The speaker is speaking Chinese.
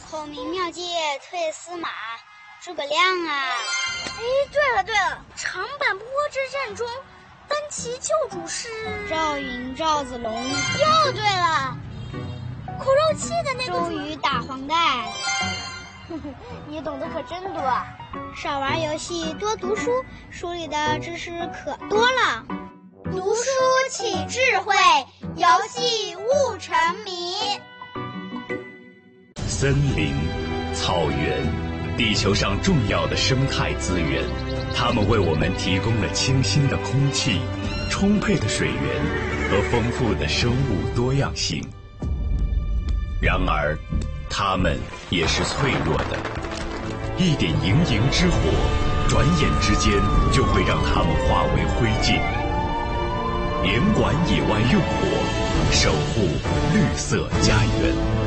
孔明妙计退司马，诸葛亮啊！ 哎，对了，长坂坡之战中，单骑救主是赵云、赵子龙。 又对了，苦肉计的那个周瑜打黄盖。 你懂得可真多。 少玩游戏，多读书，书里的知识可多了。 读书起智慧，游戏悟沉迷。 森林、草原，地球上重要的生态资源，它们为我们提供了清新的空气、充沛的水源和丰富的生物多样性。然而，它们也是脆弱的，一点营营之火，转眼之间就会让它们化为灰烬。严管野外用火，守护绿色家园。